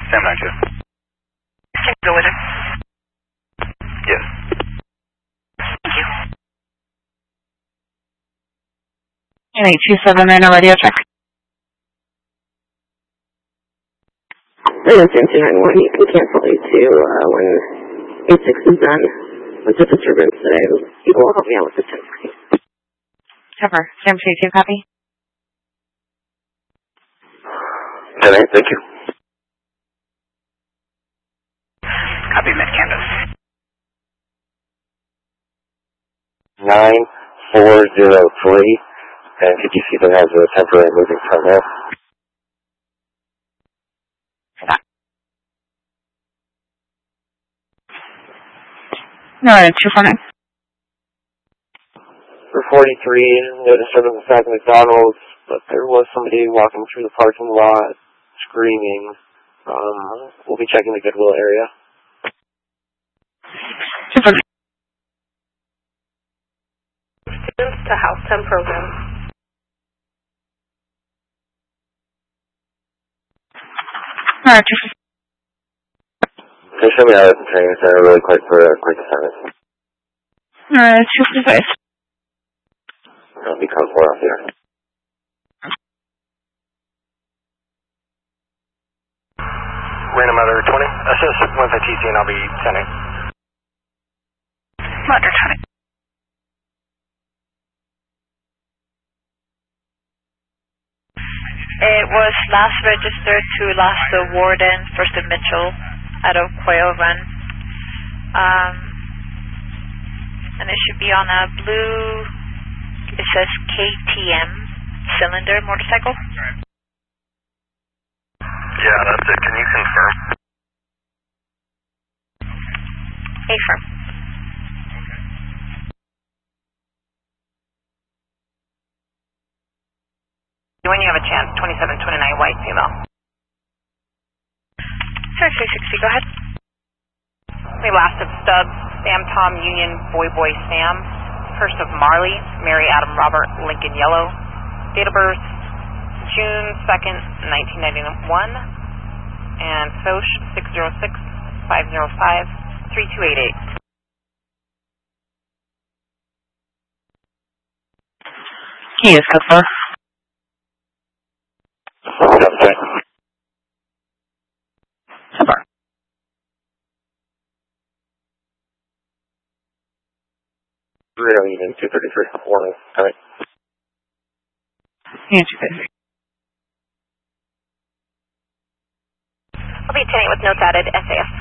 Sam 92. Can you go with her? Yes. Thank you. 827 in a radio check. Radio Sam 291, you can cancel A2 when A6 is done with the disturbance today. People will help me out with the 10. Cover. Sam 22, copy. 10-8, thank you. Copy, mid-canvas. 9403, and could you see there has a temporary moving terminal? No, 249. For 43, no disturbance inside the McDonald's, but there was somebody walking through the parking lot screaming. We'll be checking the Goodwill area. 249. Students to House 10 program. Alright, 249. Can you show me how the training center really quick for a quick assignment? 245. It'll be code 4 out here. Random Mother 20, assist 150TC and I'll be sending. Mother 20. It was last registered to Lassa Warden, First of Mitchell, out of Quail Run. And it should be on a blue, it says KTM cylinder motorcycle. Yeah, that's it. Can you confirm? Affirm. When you have a chance, 2729 white female. Sorry, 360, go ahead. We last of Stubbs, Sam Tom Union, Boy Boy Sam. First of Marley, Mary Adam Robert Lincoln Yellow. Date of birth, June 2nd, 1991. And Foch 606-505-3288. He is code 4. Okay. Cover. Zero even 233. Warning. Alright. And 253. I'll be 10-8 with notes added, SAS.